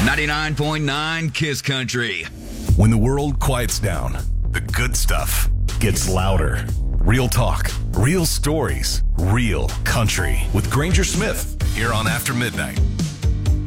99.9 Kiss Country. When the world quiets down, the good stuff gets louder. Real talk, real stories, real country with Granger Smith here on After Midnight.